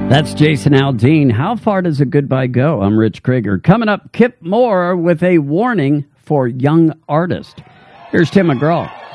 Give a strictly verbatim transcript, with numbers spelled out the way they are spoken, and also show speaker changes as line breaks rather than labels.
That's Jason Aldean. How far does a goodbye go? I'm Rich Krieger. Coming up, Kip Moore with a warning for young artists. Here's Tim McGraw.